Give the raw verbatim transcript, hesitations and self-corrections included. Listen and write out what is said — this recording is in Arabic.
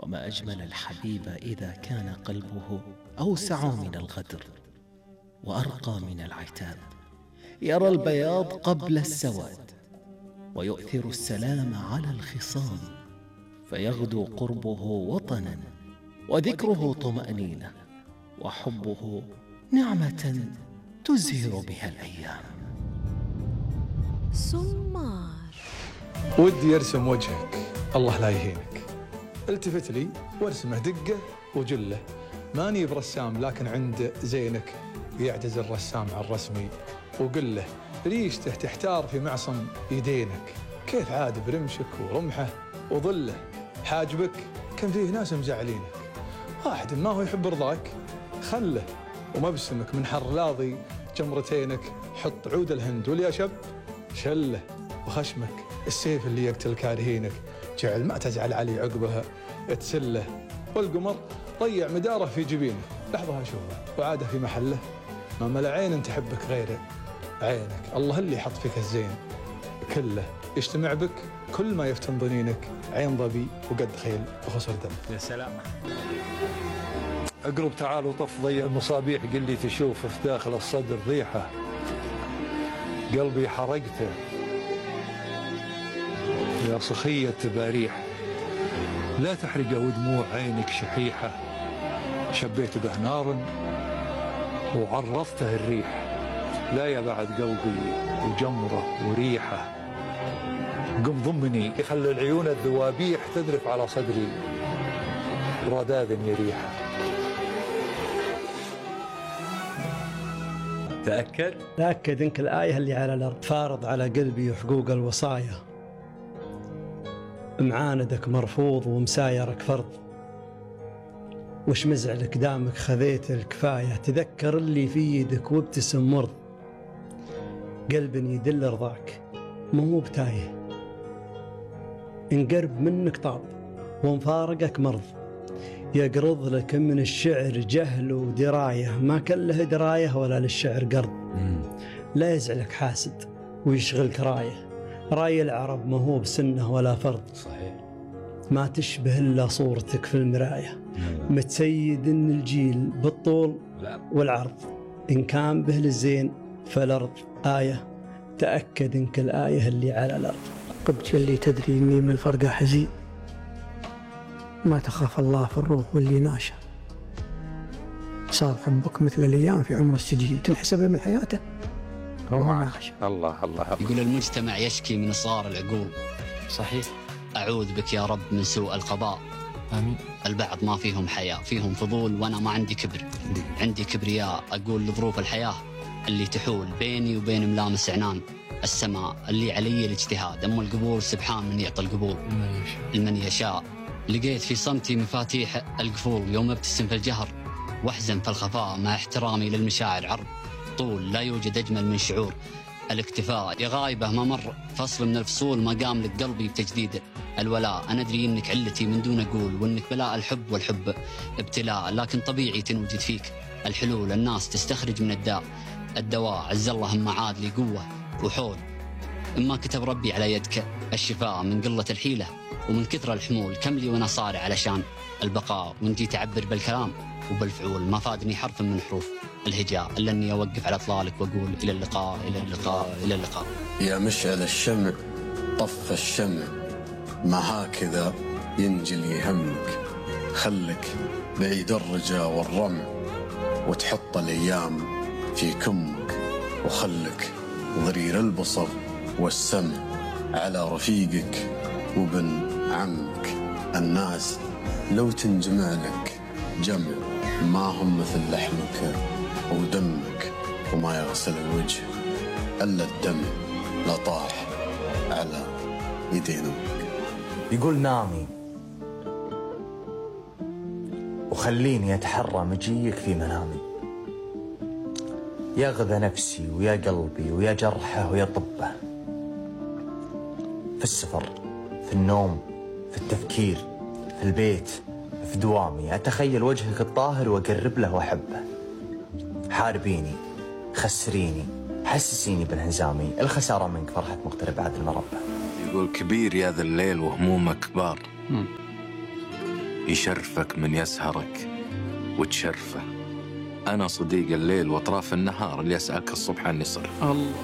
وما أجمل الحبيب إذا كان قلبه أوسع من الغدر وأرقى من العتاب، يرى البياض قبل السواد ويؤثر السلام على الخصام، فيغدو قربه وطنا وذكره طمأنينة، وحبه نعمة تزهر بها الأيام. سمار. ودي يرسم وجهك، الله لا يهينك. التفت لي وارسمه دقة وجلة. ماني برسام لكن عند زينك يعجز الرسام عن رسمي. وقل له ريشته تحتار في معصم يدينك، كيف عاد برمشك ورمحه وظله. حاجبك كان فيه ناس مزعلينك، واحد ما هو يحب رضاك خله. ومبسمك من حر لاضي جمرتينك، حط عود الهند واليشب شله. وخشمك السيف اللي يقتل كارهينك، جعل ما تزعل علي عقبها تسله. والقمر ضيع مداره في جبينه، لحظة أشوفه وعاده في محله. ما ملا عين تحبك غير عينك، الله اللي حط فيك الزين كله. يجتمع بك كل ما يفتن ظنينك، عين ظبي وقد خيل وخصر دم. يا سلام. اقرب تعال وطف ضيع المصابيح، قل لي تشوف في داخل الصدر ريحه، قلبي حرقته يا صخية تباريح. لا تحرقه ودموع عينك شحيحة، شبيت به نار وعرفته الريح. لا يا بعد قلبي وجمره وريحه، قم ضمني يخلي العيون الذوابيح تذرف على صدري، رذاذ يريحه. تأكد تأكد إنك الآية اللي على الأرض فارض على قلبي حقوق الوصايا، معاندك مرفوض ومسايرك فرض، وش مزعلك دامك خذيت الكفاية. تذكر اللي في يدك وابتسم مرض، قلب يدل رضاك مو بتايه. انقرب منك طاب وانفارقك مرض، يقرض لك من الشعر جهل ودراية، ما كله دراية ولا للشعر قرض. لا يزعلك حاسد ويشغلك راية، راي العرب ما هو بسنة ولا فرض. صحيح. ما تشبه إلا صورتك في المراية، متسيد إن الجيل بالطول والعرض، إن كان به للزين فالأرض آية. تأكد إنك الآية اللي على الأرض. قبت اللي تدري إني من الفرقة حزين، ما تخاف الله في الروح واللي ناشا. صار حبك مثل الأيام في عمر السجين، تنحسب من حياته الله الله الله. يقول المجتمع يشكي من صغار العقول. صحيح. أعوذ بك يا رب من سوء القضاء. آمين. البعض ما فيهم حياة، فيهم فضول، وأنا ما عندي كبر، عندي كبرياء. أقول لظروف الحياة اللي تحول بيني وبين ملامس عنان السماء، اللي علي الاجتهاد. أما القبول سبحان من يعطي القبول لمن يشاء. لقيت في صمتي مفاتيح القفول، يوم ابتسم في الجهر واحزن في الخفاء، مع احترامي للمشاعر عرض طول. لا يوجد أجمل من شعور الاكتفاء. يا غايبة ما مر فصل من الفصول، ما قام لك قلبي بتجديد الولاء. أنا أدري إنك علتي من دون أقول، وإنك بلاء الحب والحب ابتلاء، لكن طبيعي تنوجد فيك الحلول. الناس تستخرج من الداء الدواء، عز الله ما عاد لي قوة وحول. إما كتب ربي على يدك الشفاء من قلة الحيلة ومن كثر الحمول. كم لي وأنا صارع علشان البقاء، وانتي تعبر بالكلام وبالفعول. ما فادني حرف من حروف الهجاء إلا أني أوقف على إطلالك وأقول إلى اللقاء إلى اللقاء إلى اللقاء. يا مشعل الشمع طف الشمع، ما هكذا ينجلي همك. خلك بعيد الرجا والرمع، وتحط الأيام في كمك. وخلك ضرير البصر والسمع على رفيقك وبن عمك. الناس لو تنجمع لك جمع، ما هم مثل لحمك ودمك. وما يغسل الوجه إلا الدمع، لطاح على يدينك. يقول نامي وخليني أتحرى مجيك في منامي، يغذى نفسي ويا قلبي ويا جرحه ويا طبه. في السفر، في النوم، في التفكير، في البيت، في دوامي، أتخيل وجهك الطاهر وأقرب له وأحبه. حاربيني، خسريني، حسسيني بانهزامي، الخسارة منك فرحة مقترب عاد المربى. يقول كبير يا ذا الليل وهمومك كبار، يشرفك من يسهرك وتشرفه. أنا صديق الليل وأطراف النهار اللي يسألك الصبح عني صرف. الله